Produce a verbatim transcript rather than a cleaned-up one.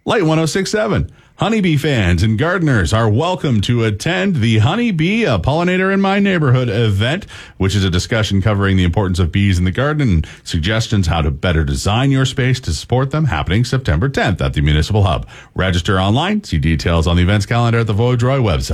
Light one oh six point seven. Honeybee fans and gardeners are welcome to attend the Honeybee, a Pollinator in My Neighborhood event, which is a discussion covering the importance of bees in the garden and suggestions how to better design your space to support them, happening September tenth at the Municipal Hub. Register online. See details on the events calendar at the Vaudreuil website.